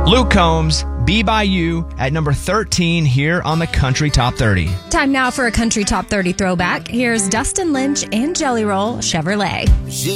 Luke Combs, Be By You at number 13 here on the Country Top 30. Time now for a Country Top 30 throwback. Here's Dustin Lynch and Jelly Roll Chevrolet.